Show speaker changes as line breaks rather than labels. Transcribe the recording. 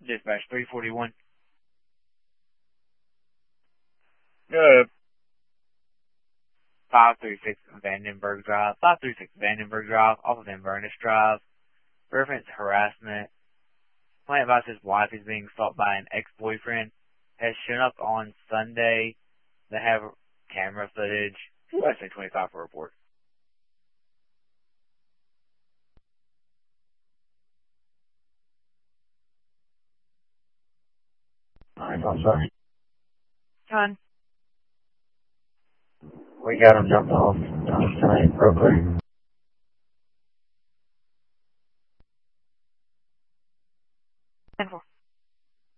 Dispatch 341. Good. 536 Vandenberg Drive. 536 Vandenberg Drive, off of Inverness Drive. Reference harassment. Client advised his wife is being assaulted by an ex-boyfriend. Has shown up on Sunday. They have camera footage. Let's say 25 for report.
Alright, I'm sorry.
Done.
We got him jumped off tonight real quick.